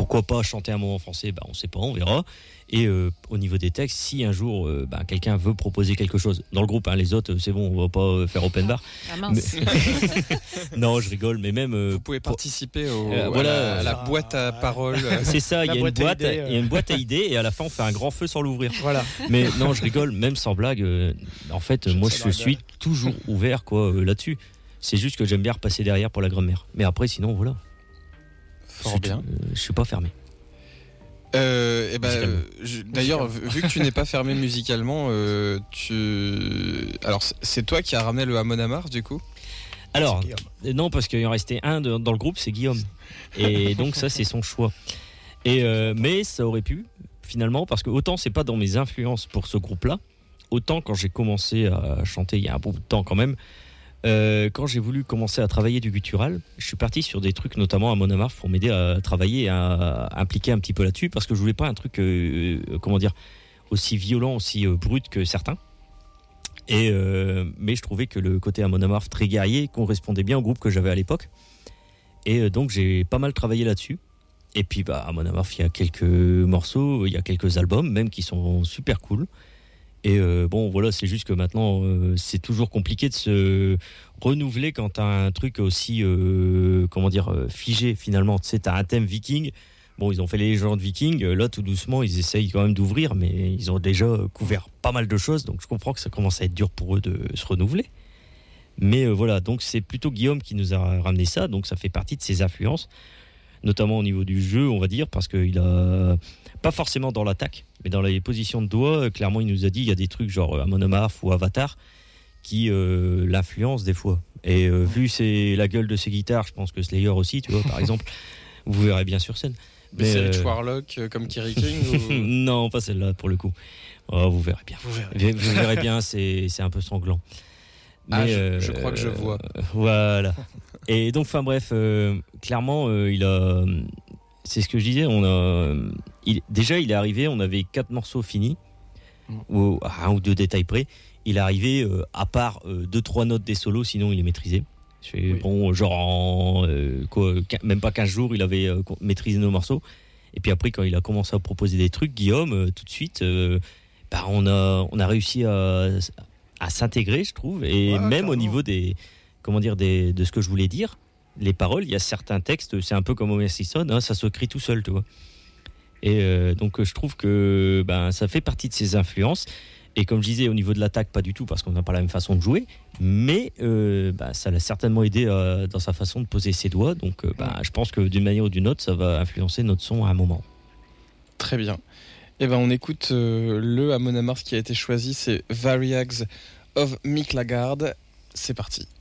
pourquoi pas chanter un mot en français, on sait pas, on verra. Et au niveau des textes, si un jour quelqu'un veut proposer quelque chose dans le groupe, les autres c'est bon, on va pas faire open bar. Ah mince. Non, je rigole, mais même vous pouvez participer à la boîte à paroles. C'est ça, il y a une boîte à idées et à la fin on fait un grand feu sans l'ouvrir. Voilà. Mais non, je rigole, même sans blague. En fait, moi je suis toujours ouvert là-dessus. C'est juste que j'aime bien repasser derrière pour la grammaire. Mais après, sinon voilà. Fort bien. Je suis pas fermé. D'ailleurs, vu que tu n'es pas fermé musicalement, alors c'est toi qui as ramené le Amon Amarth du coup? Alors non, parce qu'il en restait un dans le groupe, c'est Guillaume, et donc ça c'est son choix. Et mais ça aurait pu finalement, parce que autant c'est pas dans mes influences pour ce groupe-là, autant quand j'ai commencé à chanter il y a un bout de temps quand même. Quand j'ai voulu commencer à travailler du guttural, je suis parti sur des trucs, notamment à Amon Amarth, pour m'aider à travailler et à impliquer un petit peu là-dessus, parce que je voulais pas un truc, aussi violent, aussi brut que certains. Mais je trouvais que le côté Amon Amarth très guerrier correspondait bien au groupe que j'avais à l'époque. Et donc j'ai pas mal travaillé là-dessus. Et puis Amon Amarth, il y a quelques morceaux, il y a quelques albums même qui sont super cool. Et voilà, c'est juste que maintenant c'est toujours compliqué de se renouveler quand t'as un truc aussi figé finalement. Tu sais, t'as un thème viking. Bon, ils ont fait les légendes vikings. Là, tout doucement, ils essayent quand même d'ouvrir, mais ils ont déjà couvert pas mal de choses. Donc je comprends que ça commence à être dur pour eux de se renouveler. Mais voilà, donc c'est plutôt Guillaume qui nous a ramené ça. Donc ça fait partie de ses influences, notamment au niveau du jeu, on va dire, parce qu'il a pas forcément dans l'attaque, mais dans les positions de doigts, clairement il nous a dit il y a des trucs genre Amon Amarth ou Avatar qui l'influencent des fois. Et vu la gueule de ses guitares, je pense que Slayer aussi, tu vois, par exemple, vous verrez bien sur scène. Mais c'est Warlock comme Kerry King ou... Non, pas celle-là pour le coup. Oh, vous verrez bien. Vous verrez bien, c'est un peu sanglant. Mais, je crois que je vois. Voilà. Et donc, bref, clairement, il a... C'est ce que je disais, déjà il est arrivé, on avait 4 morceaux finis, ou à 1 ou 2 détails près. Il est arrivé, à part 2-3 notes des solos, sinon il est maîtrisé. Bon, genre en même pas 15 jours, il avait maîtrisé nos morceaux. Et puis après, quand il a commencé à proposer des trucs, Guillaume, tout de suite, on a réussi à s'intégrer, je trouve. Et même au niveau de ce que je voulais dire, les paroles, il y a certains textes, c'est un peu comme Homer Simpson, ça se crie tout seul, tu vois. Et donc je trouve que ça fait partie de ses influences. Et comme je disais, au niveau de l'attaque, pas du tout, parce qu'on n'a pas la même façon de jouer, mais ça l'a certainement aidé dans sa façon de poser ses doigts. Donc je pense que d'une manière ou d'une autre, ça va influencer notre son à un moment. Très bien. On écoute le Amon Amarth qui a été choisi, c'est Variags of Mick Lagarde. C'est parti.